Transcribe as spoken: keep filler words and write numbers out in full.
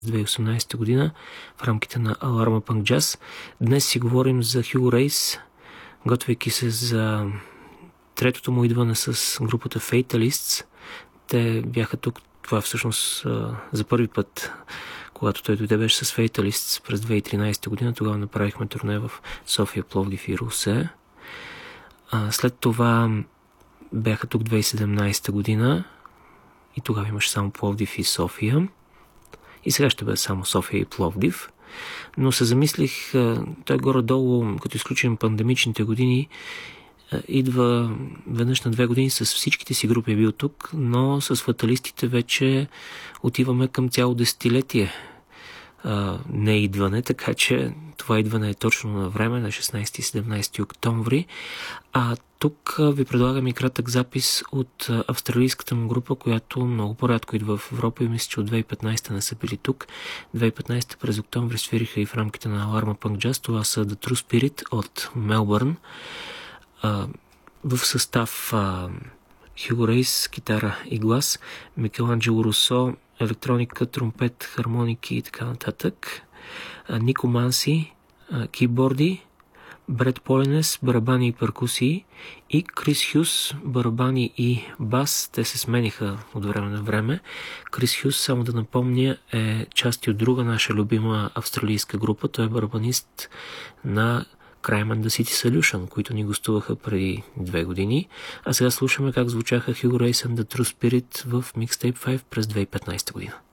две хиляди и осемнадесета година в рамките на Alarma Punk Jazz. Днес си говорим за Hugo Race, готвейки се за третото му идване с групата Fatalists. Те бяха тук, това всъщност за първи път, когато той дойде, беше с Fatalists през две хиляди и тринадесета година. Тогава направихме турне в София, Пловдив и Русе. След това бяха тук две хиляди и седемнадесета година и тогава имаше само Пловдив и София. И сега ще бъде само София и Пловдив. Но се замислих, той горе-долу, като изключим пандемичните години, идва веднъж на две години с всичките си групи е бил тук, но с фаталистите вече отиваме към цяло десетилетие а, не идване, така че това идване е точно на време, на шестнадесети и седемнадесети октомври. А тук ви предлагам и кратък запис от австралийската му група, която много по-рядко идва в Европа и мисля, че от две хиляди и петнадесета не са били тук. две хиляди и петнадесета през октомври свириха и в рамките на Alarma Punk Jazz. Това са The True Spirit от Мелбърн. Uh, в състав uh, Hugo Race, китара и глас, Микеланджело Русо, електроника, тромпет, хармоники и така нататък, uh, Нико Манси, uh, киборди, Бред Полинес, барабани и перкусии и Крис Хюс, барабани и бас. Те се смениха от време на време. Крис Хюс, само да напомня, е част от друга наша любима австралийска група. Той е барабанист на Crime and the City Solution, които ни гостуваха преди две години. А сега слушаме как звучаха Hugo Race and the True Spirit в Mixtape пет през две хиляди и петнадесета година.